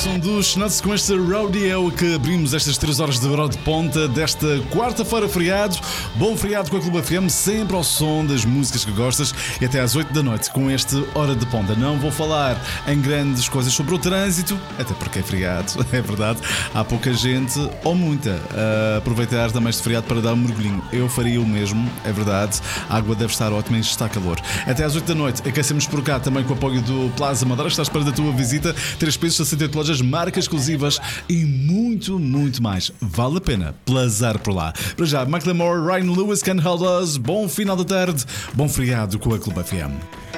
som dos Snuts com este rodeo que abrimos estas 3 horas de Hora de Ponta desta quarta-feira feriado. Bom feriado com a Clube FM, sempre ao som das músicas que gostas e até às 8 da noite com este Hora de Ponta. Não vou falar em grandes coisas sobre o trânsito, até porque é feriado, é verdade. Há pouca gente, ou muita, a aproveitar também este feriado para dar um mergulhinho. Eu faria o mesmo, é verdade. A água deve estar ótima e está calor. Até às 8 da noite aquecemos por cá também com o apoio do Plaza Madeira. Estás para da tua visita, 3 pesos, 68 lojas, marcas exclusivas e muito, muito mais. Vale a pena plazar por lá. Para já, Macklemore, Ryan Lewis, Can't Hold Us. Bom final da tarde, bom feriado com a Clube FM.